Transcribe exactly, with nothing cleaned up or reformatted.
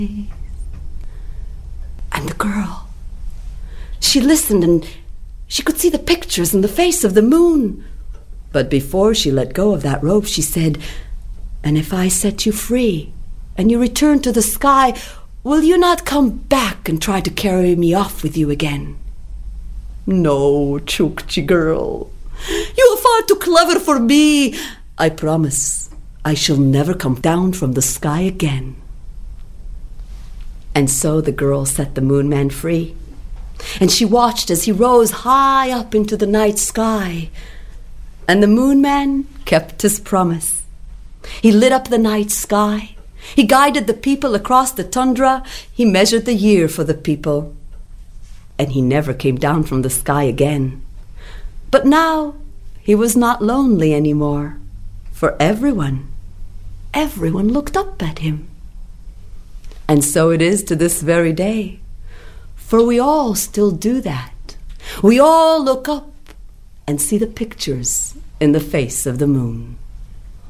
And the girl, she listened and she could see the pictures in the face of the moon. But before she let go of that rope, she said, "And if I set you free and you return to the sky, will you not come back and try to carry me off with you again?" "No, Chukchi girl. You are far too clever for me. I promise I shall never come down from the sky again." And so the girl set the Moon Man free, and she watched as he rose high up into the night sky. And the Moon Man kept his promise. He lit up the night sky. He guided the people across the tundra. He measured the year for the people. And he never came down from the sky again. But now he was not lonely anymore, for everyone, everyone looked up at him. And so it is to this very day, for we all still do that. We all look up and see the pictures in the face of the moon.